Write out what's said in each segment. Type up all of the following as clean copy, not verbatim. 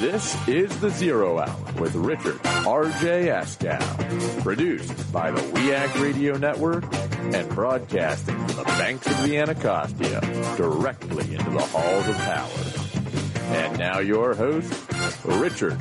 This is The Zero Hour with Richard R.J. Askow, produced by the WEAC Radio Network and broadcasting from the banks of the Anacostia directly into the halls of power. And now your host, Richard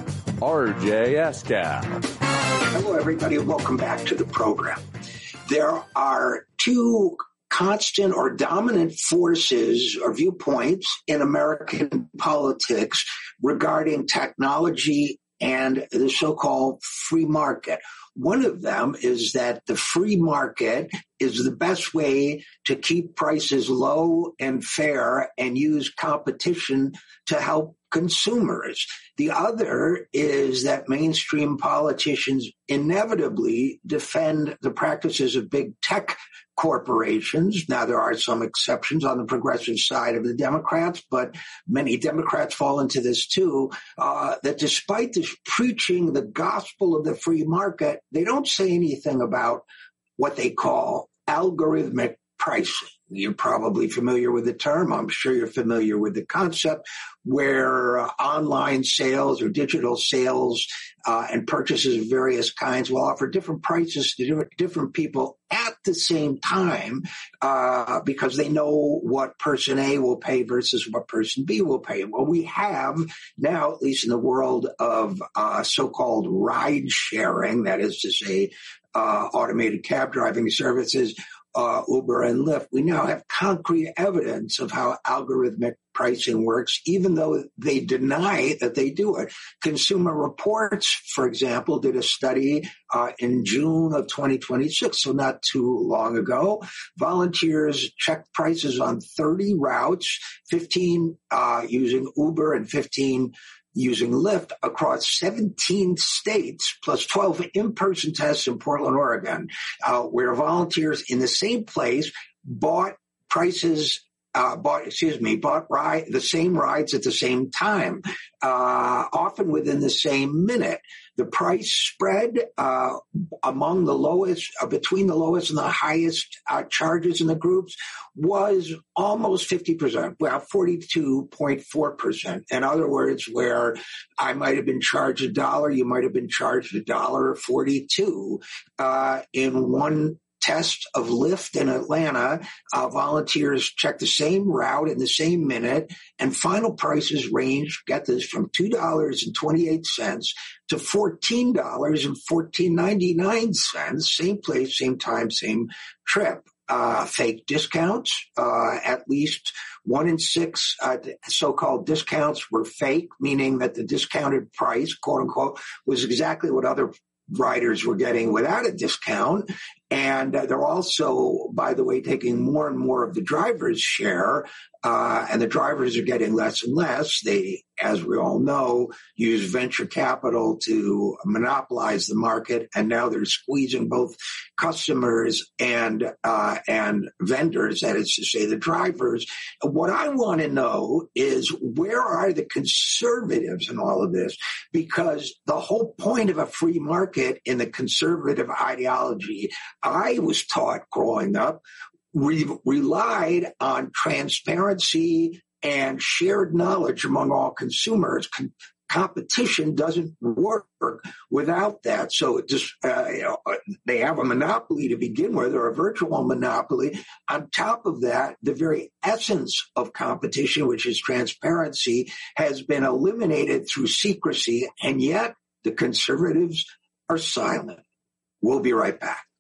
R.J. Askow. Hello, everybody, and welcome back to the program. There are two constant or dominant forces or viewpoints in American politics regarding technology and the so-called free market. One of them is that the free market is the best way to keep prices low and fair and use competition to help consumers. The other is that mainstream politicians inevitably defend the practices of big tech corporations. Now, there are some exceptions on the progressive side of the Democrats, but many Democrats fall into this too, that despite this preaching the gospel of the free market, they don't say anything about what they call algorithmic pricing. You're probably familiar with the term. I'm sure you're familiar with the concept where online sales or digital sales and purchases of various kinds will offer different prices to different people at the same time because they know what person A will pay versus what person B will pay. Well, we have now, at least in the world of so-called ride sharing, that is to say, automated cab driving services, Uber and Lyft, we now have concrete evidence of how algorithmic pricing works, even though they deny that they do it. Consumer Reports, for example, did a study in June of 2026, so not too long ago. Volunteers checked prices on 30 routes, 15 using Uber and 15 using Lyft across 17 states, plus 12 in-person tests in Portland, Oregon, where volunteers in the same place bought the same rides at the same time, often within the same minute. The price spread among the lowest, between the lowest and the highest charges in the groups was almost 50%, well, 42.4%. In other words, where I might have been charged $1, you might have been charged $1.42 in one test of Lyft in Atlanta. Volunteers checked the same route in the same minute, and final prices ranged, get this, from $2.28 to $14 and $14.99, same place, same time, same trip. Fake discounts, at least 1 in 6 so-called discounts were fake, meaning that the discounted price, quote unquote, was exactly what other riders were getting without a discount. And they're also, by the way, taking more and more of the driver's share, and the drivers are getting less and less. They, as we all know, use venture capital to monopolize the market, and now they're squeezing both customers and vendors, that is to say, the drivers. What I want to know is, where are the conservatives in all of this? Because the whole point of a free market in the conservative ideology I was taught growing up relied on transparency and shared knowledge among all consumers. Competition doesn't work without that. So it just, they have a monopoly to begin with, or a virtual monopoly. On top of that, the very essence of competition, which is transparency, has been eliminated through secrecy, and yet the conservatives are silent. We'll be right back.